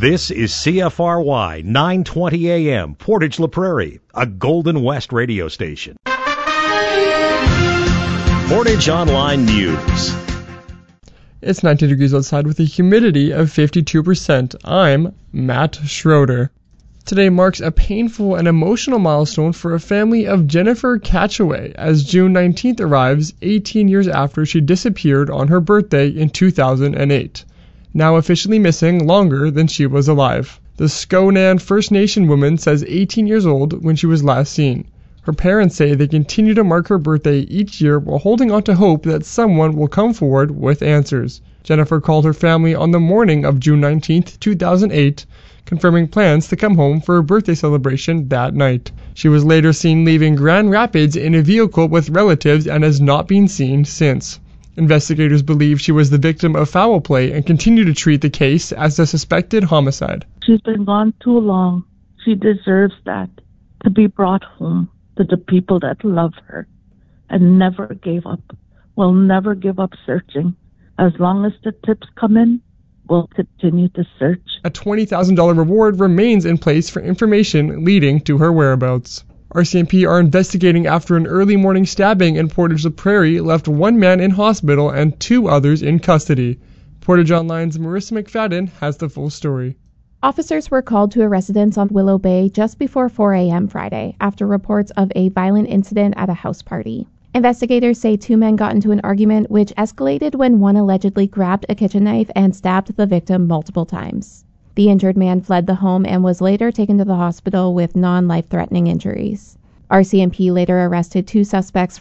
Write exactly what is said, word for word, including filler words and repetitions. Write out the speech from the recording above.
This is C F R Y nine twenty A M, Portage La Prairie, a Golden West radio station. Portage Online News. It's nineteen degrees outside with a humidity of fifty-two percent. I'm Matt Schroeder. Today marks a painful and emotional milestone for a family of Jennifer Catchaway as June nineteenth arrives eighteen years after she disappeared on her birthday in two thousand eight. Now officially missing longer than she was alive. The Skonan First Nation woman says eighteen years old when she was last seen. Her parents say they continue to mark her birthday each year while holding on to hope that someone will come forward with answers. Jennifer called her family on the morning of June nineteenth, two thousand eight, confirming plans to come home for a birthday celebration that night. She was later seen leaving Grand Rapids in a vehicle with relatives and has not been seen since. Investigators believe she was the victim of foul play and continue to treat the case as a suspected homicide. She's been gone too long. She deserves that, to be brought home to the people that love her and never gave up. We'll never give up searching. As long as the tips come in, we'll continue to search. A twenty thousand dollars reward remains in place for information leading to her whereabouts. R C M P are investigating after an early morning stabbing in Portage La Prairie left one man in hospital and two others in custody. Portage Online's Marissa McFadden has the full story. Officers were called to a residence on Willow Bay just before four a.m. Friday after reports of a violent incident at a house party. Investigators say two men got into an argument which escalated when one allegedly grabbed a kitchen knife and stabbed the victim multiple times. The injured man fled the home and was later taken to the hospital with non-life-threatening injuries. R C M P later arrested two suspects